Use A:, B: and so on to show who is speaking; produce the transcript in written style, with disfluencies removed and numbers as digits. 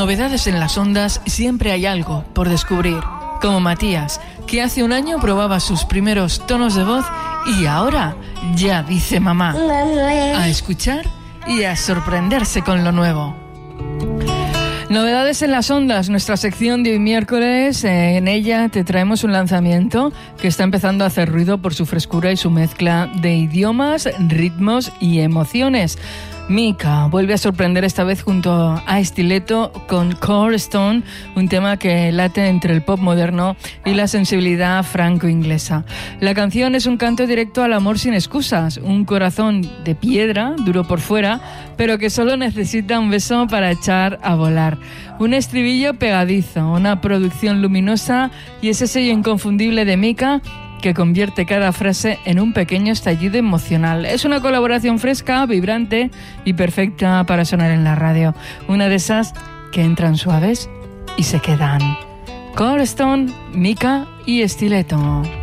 A: novedades en las ondas, siempre hay algo por descubrir. Como Matías, que hace un año probaba sus primeros tonos de voz y ahora ya dice mamá. A escuchar y a sorprenderse con lo nuevo. Novedades en las ondas, nuestra sección de hoy miércoles. En ella te traemos un lanzamiento que está empezando a hacer ruido por su frescura y su mezcla de idiomas, ritmos y emociones. Mika vuelve a sorprender esta vez junto a Stiletto con Cold Stone, un tema que late entre el pop moderno y la sensibilidad franco-inglesa. La canción es un canto directo al amor sin excusas, un corazón de piedra, duro por fuera, pero que solo necesita un beso para echar a volar. Un estribillo pegadizo, una producción luminosa y ese sello inconfundible de Mika que convierte cada frase en un pequeño estallido emocional. Es una colaboración fresca, vibrante y perfecta para sonar en la radio. Una de esas que entran suaves y se quedan. Cold Stone, Mika y Stiletto.